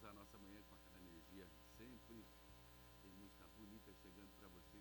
finalizar a nossa manhã com aquela energia sempre. Tem música bonita chegando para você.